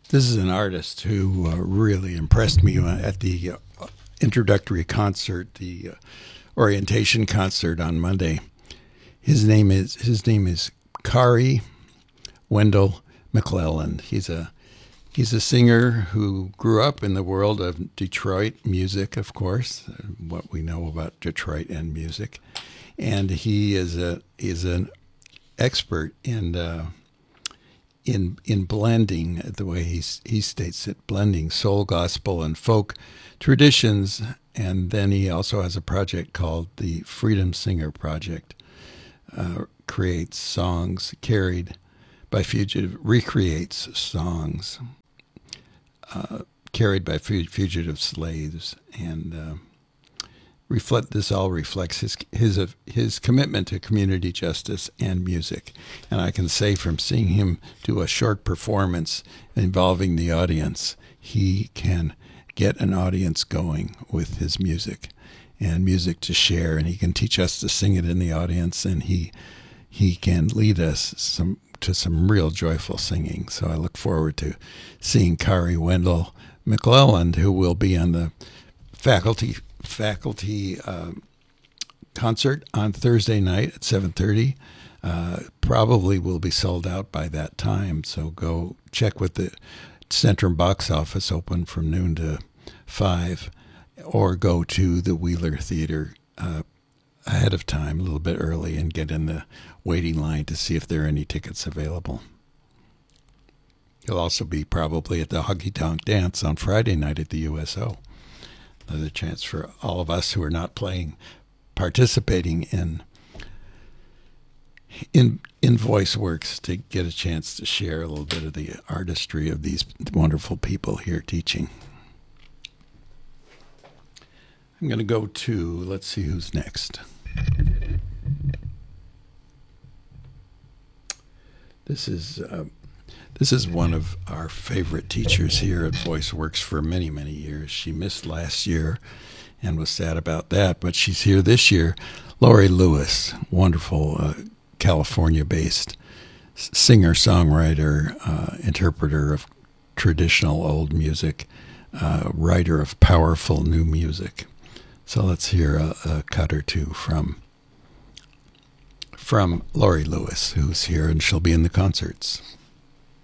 This is an artist who really impressed me at the introductory concert, the orientation concert on Monday. His name is Khary Wendell McClelland. He's a singer who grew up in the world of Detroit music, of course, what we know about Detroit and music, and he is an expert in blending, the way he states it, blending soul, gospel, and folk traditions. And then he also has a project called the Freedom Singer Project. Creates songs carried by recreates songs carried by fugitive slaves, and this all reflects his commitment to community justice and music. And I can say, from seeing him do a short performance involving the audience, he can get an audience going with his music and music to share, and he can teach us to sing it in the audience, and he can lead us to some real joyful singing. So I look forward to seeing Khary Wendell McClelland, who will be on the faculty concert on Thursday night at 7:30. Probably will be sold out by that time, so go check with the Centrum box office, open from noon to 5, or go to the Wheeler Theater ahead of time, a little bit early, and get in the waiting line to see if there are any tickets available. He'll also be probably at the Honky Tonk Dance on Friday night at the USO. Another chance for all of us who are not participating in voice works to get a chance to share a little bit of the artistry of these wonderful people here teaching. I'm going to go to, let's see who's next. This is one of our favorite teachers here at VoiceWorks for many, many years. She missed last year and was sad about that, but she's here this year. Lori Lewis, wonderful California-based singer, songwriter, interpreter of traditional old music, writer of powerful new music. So let's hear a cut or two from Lori Lewis, who's here, and she'll be in the concerts.